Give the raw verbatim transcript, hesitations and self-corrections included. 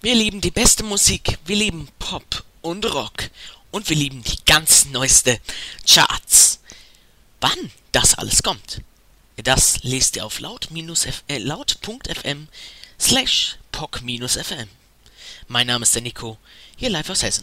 Wir lieben die beste Musik, wir lieben Pop und Rock und wir lieben die ganz neueste Charts. Wann das alles kommt, das lest ihr auf laut-f- äh, laut.fm slash poc-fm. Mein Name ist der Nico, hier live aus Hessen.